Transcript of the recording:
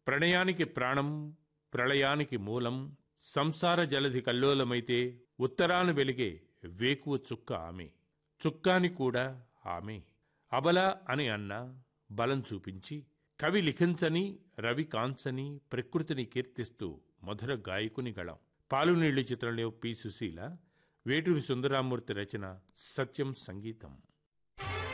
ప్రణయానికి ప్రాణం, ప్రళయానికి మూలం, సంసార జలధి కల్లోలమైతే ఉత్తరాన వెలిగే వేకువ చుక్క ఆమె. చుక్కాని కూడా ఆమె. అబల అని అన్నా బలం చూపించి, కవి లిఖించని రవి కాంచని ప్రకృతిని కీర్తిస్తూ మధుర గాయకుని గళం. పాలునీళ్లు చిత్రంలో పి. సుశీల, వేటూరి సుందరామూర్తి రచన, సత్యం సంగీతం.